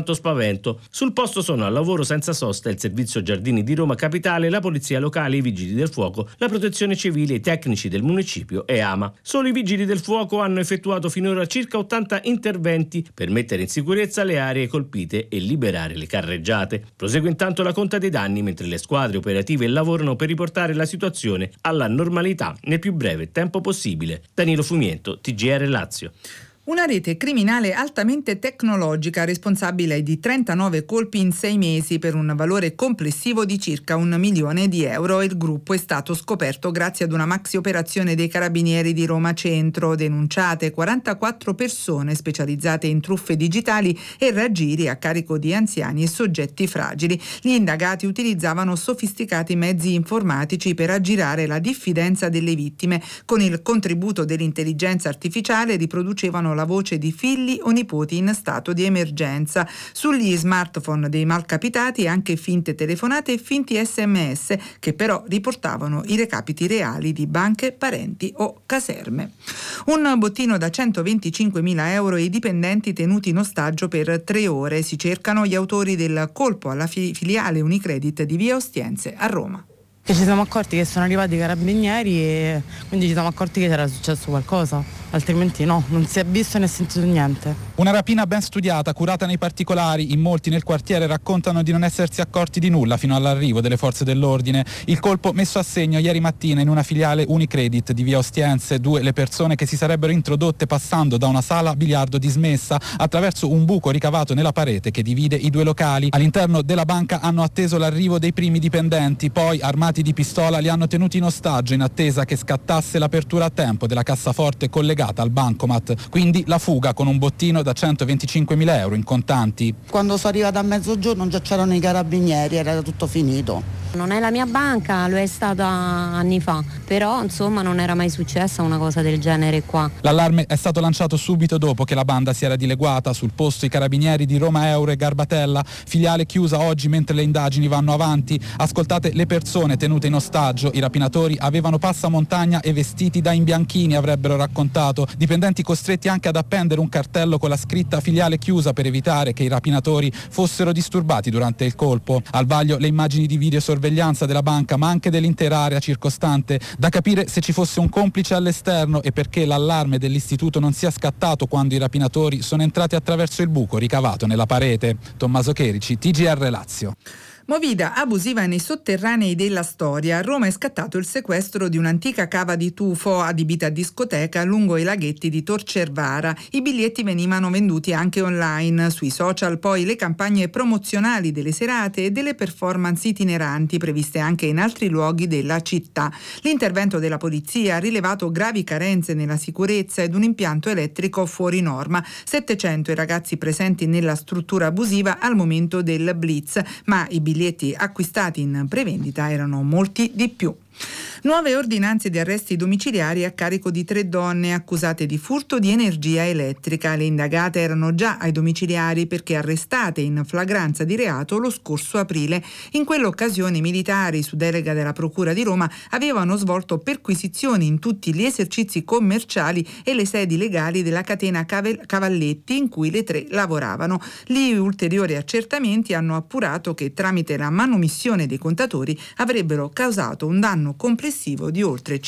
tanto spavento. Sul posto sono al lavoro senza sosta il Servizio Giardini di Roma Capitale, la Polizia Locale, i Vigili del Fuoco, la Protezione Civile, i tecnici del municipio e AMA. Solo i Vigili del Fuoco hanno effettuato finora circa 80 interventi per mettere in sicurezza le aree colpite e liberare le carreggiate. Prosegue intanto la conta dei danni mentre le squadre operative lavorano per riportare la situazione alla normalità nel più breve tempo possibile. Danilo Fumiento, TGR Lazio. Una rete criminale altamente tecnologica responsabile di 39 colpi in 6 mesi per un valore complessivo di circa €1 milione. Il gruppo è stato scoperto grazie ad una maxi operazione dei Carabinieri di Roma Centro. Denunciate 44 persone specializzate in truffe digitali e raggiri a carico di anziani e soggetti fragili. Gli indagati utilizzavano sofisticati mezzi informatici per aggirare la diffidenza delle vittime. Con il contributo dell'intelligenza artificiale riproducevano la voce di figli o nipoti in stato di emergenza. Sugli smartphone dei malcapitati anche finte telefonate e finti SMS che però riportavano i recapiti reali di banche, parenti o caserme. Un bottino da €125.000 e i dipendenti tenuti in ostaggio per 3 ore. Si cercano gli autori del colpo alla filiale Unicredit di via Ostiense a Roma. Ci siamo accorti che sono arrivati i carabinieri e quindi ci siamo accorti che era successo qualcosa, altrimenti no, non si è visto né sentito niente. Una rapina ben studiata, curata nei particolari, in molti nel quartiere raccontano di non essersi accorti di nulla fino all'arrivo delle forze dell'ordine. Il colpo messo a segno ieri mattina in una filiale Unicredit di via Ostiense, 2 le persone che si sarebbero introdotte passando da una sala biliardo dismessa attraverso un buco ricavato nella parete che divide i 2 locali. All'interno della banca hanno atteso l'arrivo dei primi dipendenti, poi armati di pistola li hanno tenuti in ostaggio in attesa che scattasse l'apertura a tempo della cassaforte collegata al bancomat. Quindi la fuga con un bottino da €125.000 in contanti. Quando sono arrivata a mezzogiorno già c'erano i carabinieri, era tutto finito. Non è la mia banca, lo è stata anni fa, però insomma non era mai successa una cosa del genere qua. L'allarme è stato lanciato subito dopo che la banda si era dileguata. Sul posto i carabinieri di Roma Euro e Garbatella, filiale chiusa oggi mentre le indagini vanno avanti. Ascoltate le persone tenute in ostaggio, i rapinatori avevano passamontagna e vestiti da imbianchini, avrebbero raccontato. Dipendenti costretti anche ad appendere un cartello con la scritta filiale chiusa per evitare che i rapinatori fossero disturbati durante il colpo. Al vaglio le immagini di videosorveglianza della banca ma anche dell'intera area circostante, da capire se ci fosse un complice all'esterno e perché l'allarme dell'istituto non sia scattato quando i rapinatori sono entrati attraverso il buco ricavato nella parete. Tommaso Cherici, TGR Lazio. Movida abusiva nei sotterranei della storia. A Roma è scattato il sequestro di un'antica cava di tufo adibita a discoteca lungo i laghetti di Tor Cervara. I biglietti venivano venduti anche online. Sui social poi le campagne promozionali delle serate e delle performance itineranti previste anche in altri luoghi della città. L'intervento della polizia ha rilevato gravi carenze nella sicurezza ed un impianto elettrico fuori norma. 700 i ragazzi presenti nella struttura abusiva al momento del blitz, ma i biglietti acquistati in prevendita erano molti di più. Nuove ordinanze di arresti domiciliari a carico di 3 donne accusate di furto di energia elettrica. Le indagate erano già ai domiciliari perché arrestate in flagranza di reato lo scorso aprile. In quell'occasione i militari, su delega della Procura di Roma, avevano svolto perquisizioni in tutti gli esercizi commerciali e le sedi legali della catena Cavalletti in cui le 3 lavoravano. Gli ulteriori accertamenti hanno appurato che tramite la manomissione dei contatori avrebbero causato un danno complessivo di oltre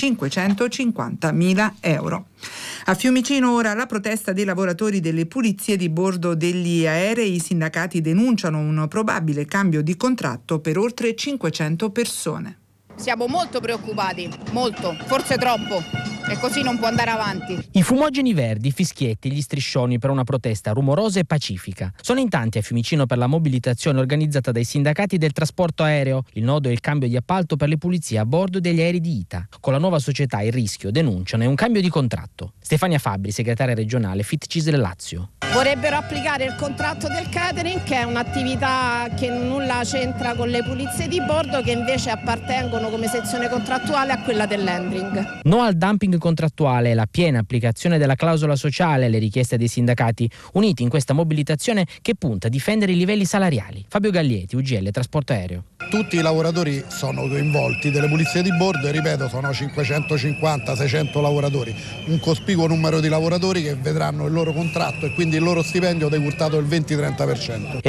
€550.000. A Fiumicino ora la protesta dei lavoratori delle pulizie di bordo degli aerei. I sindacati denunciano un probabile cambio di contratto per oltre 500 persone. Siamo molto preoccupati, molto, forse troppo. E così non può andare avanti. I fumogeni verdi, i fischietti, gli striscioni per una protesta rumorosa e pacifica. Sono in tanti a Fiumicino per la mobilitazione organizzata dai sindacati del trasporto aereo. Il nodo è il cambio di appalto per le pulizie a bordo degli aerei di ITA. Con la nuova società il rischio, denunciano, è un cambio di contratto. Stefania Fabbri, segretaria regionale FIT CISL Lazio. Vorrebbero applicare il contratto del catering, che è un'attività che nulla c'entra con le pulizie di bordo, che invece appartengono come sezione contrattuale a quella dell'handling. No al dumping contrattuale e la piena applicazione della clausola sociale alle richieste dei sindacati, uniti in questa mobilitazione che punta a difendere i livelli salariali. Fabio Gallieti, UGL Trasporto Aereo. Tutti i lavoratori sono coinvolti delle pulizie di bordo e ripeto sono 550-600 lavoratori, un cospicuo numero di lavoratori che vedranno il loro contratto e quindi il loro stipendio decurtato il 20-30%.